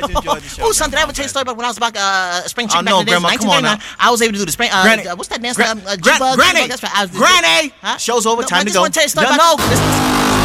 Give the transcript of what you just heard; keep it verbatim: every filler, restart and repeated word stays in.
enjoyed the show. Oh, son, did I ever tell you a story about when I was about uh, spring chicken Oh, no, back in the days? Grandma, come on nineteen thirty-nine, I was able to do the spring. Uh, Granny. uh, what's that dance? Gra- um, uh, Gra- Jitterbug, Granny. Jitterbug, that's right. I was- Granny. Huh? Show's over. No, Time I to just go. want to tell you a story No, about- no.